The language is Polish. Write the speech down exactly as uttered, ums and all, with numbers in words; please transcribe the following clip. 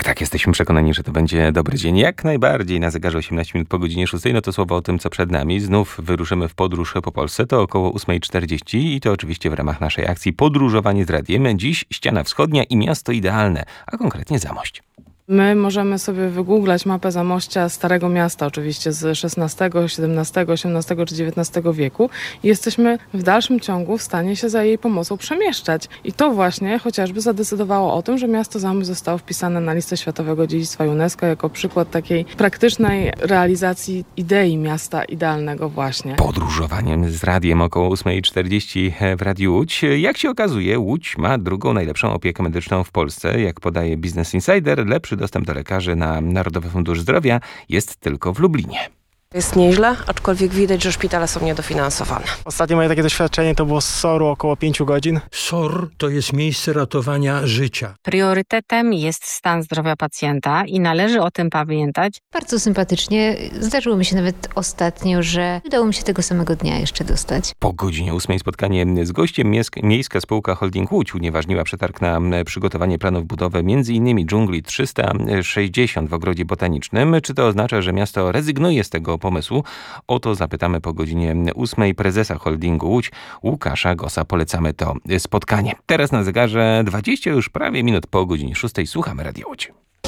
tak, jesteśmy przekonani, że to będzie dobry dzień. Jak najbardziej na zegarze osiemnaście minut po godzinie szóstej. No to słowo o tym, co przed nami. Znów wyruszymy w podróż po Polsce. To około ósma czterdzieści i to oczywiście w ramach naszej akcji Podróżowanie z Radiem. Dziś ściana wschodnia i miasto idealne, a konkretnie Zamość. My możemy sobie wygooglać mapę Zamościa, Starego Miasta, oczywiście z szesnastego, siedemnastego, osiemnastego czy dziewiętnastego wieku i jesteśmy w dalszym ciągu w stanie się za jej pomocą przemieszczać. I to właśnie chociażby zadecydowało o tym, że miasto Zamość zostało wpisane na listę Światowego Dziedzictwa UNESCO jako przykład takiej praktycznej realizacji idei miasta idealnego właśnie. Podróżowaniem z Radiem około ósma czterdzieści w Radiu Łódź. Jak się okazuje, Łódź ma drugą najlepszą opiekę medyczną w Polsce. Jak podaje Business Insider, lepszy dostęp do lekarzy na Narodowy Fundusz Zdrowia jest tylko w Lublinie. Jest nieźle, aczkolwiek widać, że szpitale są niedofinansowane. Ostatnie moje takie doświadczenie to było z S O R-u około pięciu godzin. S O R to jest miejsce ratowania życia. Priorytetem jest stan zdrowia pacjenta i należy o tym pamiętać. Bardzo sympatycznie. Zdarzyło mi się nawet ostatnio, że udało mi się tego samego dnia jeszcze dostać. Po godzinie ósmej spotkanie z gościem. Miejska spółka Holding Łódź unieważniła przetarg na przygotowanie planów budowy między innymi dżungli trzysta sześćdziesiąt w Ogrodzie Botanicznym. Czy to oznacza, że miasto rezygnuje z tego pomysłu? O to zapytamy po godzinie ósmej prezesa Holdingu Łódź, Łukasza Gossa. Polecamy to spotkanie. Teraz na zegarze dwadzieścia już prawie minut po godzinie szóstej. Słuchamy Radia Łódź.